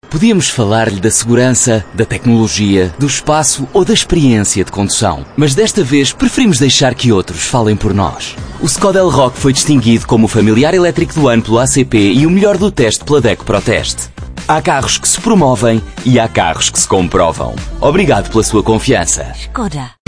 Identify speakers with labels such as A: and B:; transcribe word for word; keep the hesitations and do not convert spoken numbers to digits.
A: Podíamos falar-lhe da segurança, da tecnologia, do espaço ou da experiência de condução. Mas desta vez preferimos deixar que outros falem por nós. O Skoda Elroq foi distinguido como o familiar elétrico do ano pelo A C P e o melhor do teste pela DECO ProTeste. Há carros que se promovem e há carros que se comprovam. Obrigado pela sua confiança.
B: Skoda.